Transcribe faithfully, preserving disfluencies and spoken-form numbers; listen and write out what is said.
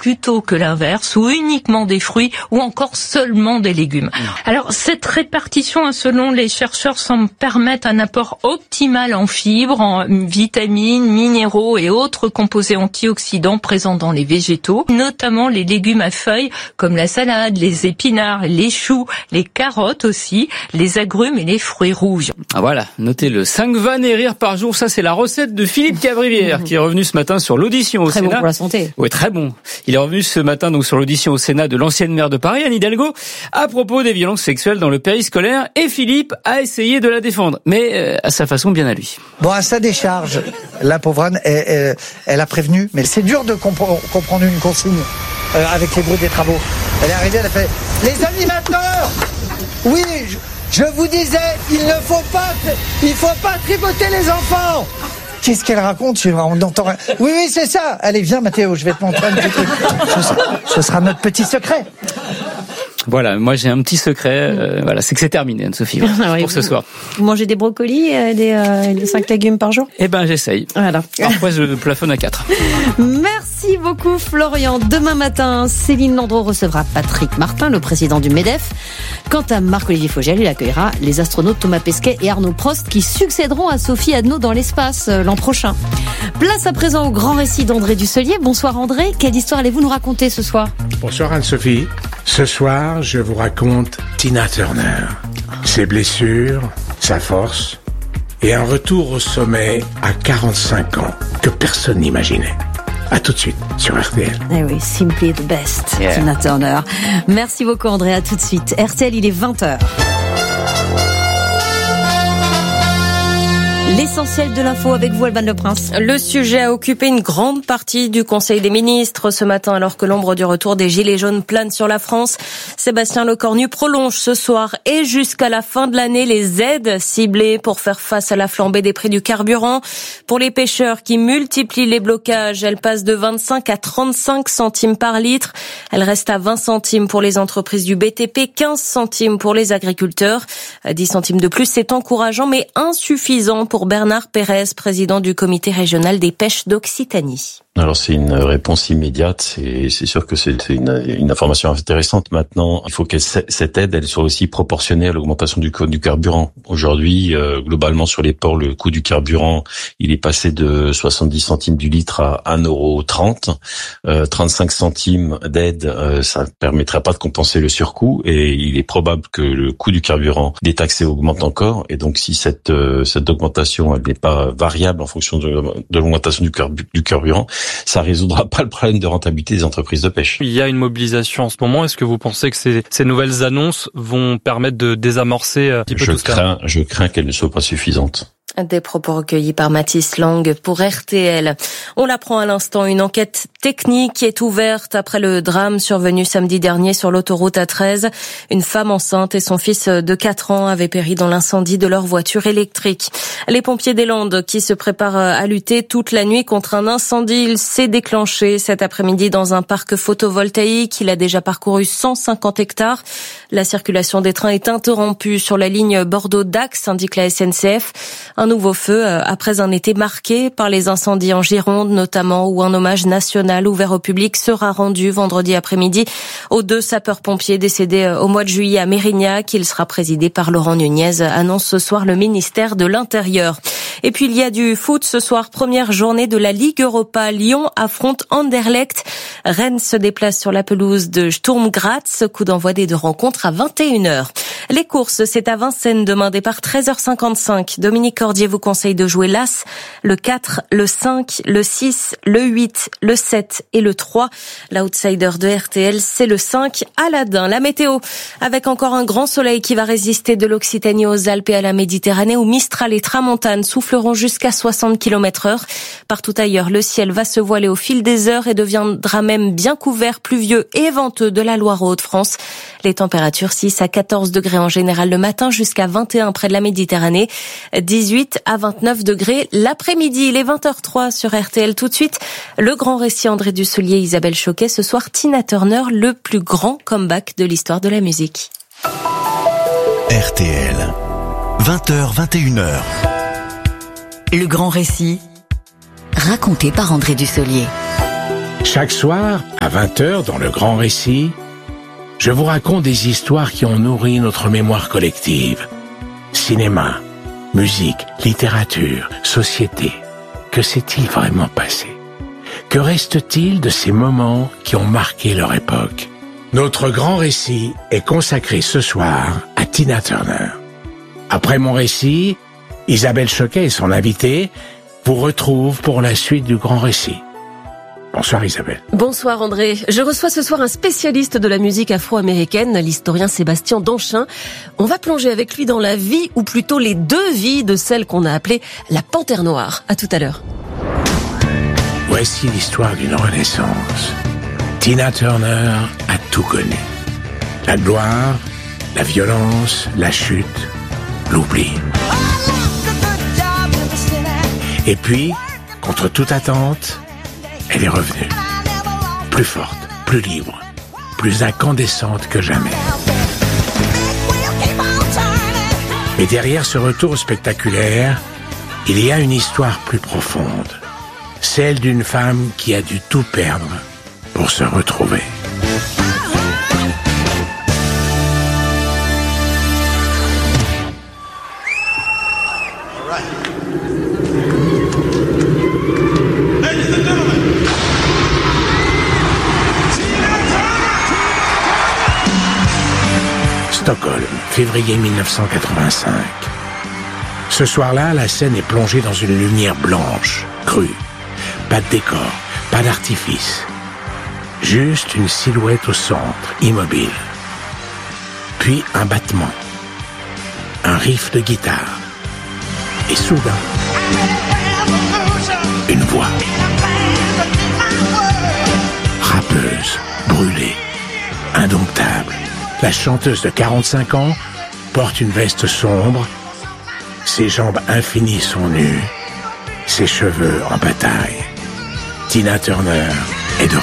plutôt que l'inverse, ou uniquement des fruits, ou encore seulement des légumes. Alors, cette répartition, selon les chercheurs, semble permettre un apport optimal en fibres, en vitamines, minéraux et autres composés antioxydants présents dans les végétaux, notamment les légumes à feuilles, comme la salade, les épinards, les choux, les carottes aussi, les agrumes et les fruits rouges. Ah voilà, notez-le. cinq vannes et rires par jour, ça c'est la recette de Philippe Cavrivière qui est revenu ce matin sur l'audition au très Sénat. Très bon pour la santé. Oui, très bon. Il est revenu ce matin donc sur l'audition au Sénat de l'ancienne maire de Paris, Anne Hidalgo, à propos des violences sexuelles dans le périscolaire, et Philippe a essayé de la défendre, mais euh, à sa façon bien à lui. Bon, à sa décharge, la pauvre Anne, elle, elle, elle a prévenu, mais c'est dur de compre- comprendre une consigne euh, avec les bruits des travaux. Elle est arrivée, elle a fait « Les animateurs, oui, je, je vous disais, il ne faut pas, il faut pas tripoter les enfants !» Qu'est-ce qu'elle raconte? On entend rien. Oui, oui, c'est ça. Allez, viens, Mathéo, je vais te montrer un petit truc. Ce, ce sera notre petit secret. Voilà, moi j'ai un petit secret. Euh, voilà, c'est que c'est terminé, Anne-Sophie, voilà, pour ce soir. Vous mangez des brocolis, euh, des, euh, des cinq légumes par jour? Eh ben, j'essaye. Voilà. Parfois, je plafonne à quatre. Merci beaucoup, Florian. Demain matin, Céline Landreau recevra Patrick Martin, le président du MEDEF. Quant à Marc-Olivier Fogel, il accueillera les astronautes Thomas Pesquet et Arnaud Prost qui succéderont à Sophie Adnaud dans l'espace euh, l'an prochain. Place à présent au grand récit d'André Dussolier. Bonsoir André, quelle histoire allez-vous nous raconter ce soir? Bonsoir Anne-Sophie. Ce soir, je vous raconte Tina Turner, ses blessures, sa force et un retour au sommet à quarante-cinq ans que personne n'imaginait. À tout de suite sur R T L. Eh oui, simply the best, yeah. Tina Turner. Merci beaucoup André, à tout de suite. R T L, il est vingt heures. L'essentiel de l'info avec vous, Alban Le Prince. Le sujet a occupé une grande partie du Conseil des ministres ce matin, alors que l'ombre du retour des Gilets jaunes plane sur la France. Sébastien Lecornu prolonge ce soir et jusqu'à la fin de l'année les aides ciblées pour faire face à la flambée des prix du carburant. Pour les pêcheurs qui multiplient les blocages, elles passent de vingt-cinq à trente-cinq centimes par litre. Elles restent à vingt centimes pour les entreprises du B T P, quinze centimes pour les agriculteurs. dix centimes de plus, c'est encourageant mais insuffisant pour Bernard Pérez, président du comité régional des pêches d'Occitanie. Alors c'est une réponse immédiate, c'est, c'est sûr que c'est une, une information intéressante. Maintenant, il faut que cette aide, elle soit aussi proportionnée à l'augmentation du coût du carburant. Aujourd'hui, euh, globalement sur les ports, le coût du carburant, il est passé de soixante-dix centimes du litre à un euro trente. Euh, trente-cinq centimes d'aide, euh, ça ne permettra pas de compenser le surcoût et il est probable que le coût du carburant détaxé augmente encore. Et donc si cette, euh, cette augmentation, elle n'est pas variable en fonction de, de l'augmentation du, carbu- du carburant, ça résoudra pas le problème de rentabilité des entreprises de pêche. Il y a une mobilisation en ce moment. Est-ce que vous pensez que ces, ces nouvelles annonces vont permettre de désamorcer un petit peu je tout ça? crains, Je crains qu'elles ne soient pas suffisantes. Des propos recueillis par Mathis Lang pour R T L. On l'apprend à l'instant, une enquête technique est ouverte après le drame survenu samedi dernier sur l'autoroute A treize. Une femme enceinte et son fils de quatre ans avaient péri dans l'incendie de leur voiture électrique. Les pompiers des Landes qui se préparent à lutter toute la nuit contre un incendie, il s'est déclenché cet après-midi dans un parc photovoltaïque. Il a déjà parcouru cent cinquante hectares. La circulation des trains est interrompue sur la ligne Bordeaux-Dax, indique la S N C F. Un nouveau feu après un été marqué par les incendies en Gironde, notamment, où un hommage national ouvert au public sera rendu vendredi après-midi aux deux sapeurs-pompiers décédés au mois de juillet à Mérignac. Il sera présidé par Laurent Nunez, annonce ce soir le ministère de l'Intérieur. Et puis il y a du foot ce soir, première journée de la Ligue Europa. Lyon affronte Anderlecht. Rennes se déplace sur la pelouse de Sturm Graz. Coup d'envoi des deux rencontres à vingt et une heures. Les courses, c'est à Vincennes demain, départ treize heures cinquante-cinq. Dominique Cordier vous conseille de jouer l'As, le quatre, le cinq, le six, le huit, le sept et le trois. L'outsider de R T L, c'est le cinq, Aladdin. La météo, avec encore un grand soleil qui va résister de l'Occitanie aux Alpes et à la Méditerranée, où Mistral et Tramontane souffleront jusqu'à soixante kilomètres heure. Partout ailleurs, le ciel va se voiler au fil des heures et deviendra même bien couvert, pluvieux et venteux de la Loire aux Hauts-de-France. Les températures six à quatorze degrés en général le matin, jusqu'à vingt et un près de la Méditerranée, dix-huit à vingt-neuf degrés l'après-midi. Il est vingt heures trois sur R T L. Tout de suite, le grand récit André Dussolier, Isabelle Choquet. Ce soir, Tina Turner, le plus grand comeback de l'histoire de la musique. R T L, vingt heures, vingt et une heures. Le grand récit, raconté par André Dussolier. Chaque soir, à vingt heures, dans le Grand Récit, je vous raconte des histoires qui ont nourri notre mémoire collective. Cinéma, musique, littérature, société. Que s'est-il vraiment passé? Que reste-t-il de ces moments qui ont marqué leur époque? Notre Grand Récit est consacré ce soir à Tina Turner. Après mon récit, Isabelle Choquet et son invité vous retrouvent pour la suite du Grand Récit. Bonsoir Isabelle. Bonsoir André. Je reçois ce soir un spécialiste de la musique afro-américaine, l'historien Sébastien Danchin. On va plonger avec lui dans la vie, ou plutôt les deux vies de celle qu'on a appelée la Panthère Noire. À tout à l'heure. Voici l'histoire d'une renaissance. Tina Turner a tout connu. La gloire, la violence, la chute, l'oubli. Et puis, contre toute attente, elle est revenue. Plus forte, plus libre, plus incandescente que jamais. Mais derrière ce retour spectaculaire, il y a une histoire plus profonde. Celle d'une femme qui a dû tout perdre pour se retrouver. Stockholm, février mille neuf cent quatre-vingt-cinq. Ce soir-là, la scène est plongée dans une lumière blanche, crue. Pas de décor, pas d'artifice. Juste une silhouette au centre, immobile. Puis un battement. Un riff de guitare. Et soudain, une voix. Rappeuse, brûlée, indomptable. La chanteuse de quarante-cinq ans porte une veste sombre, ses jambes infinies sont nues, ses cheveux en bataille. Tina Turner est de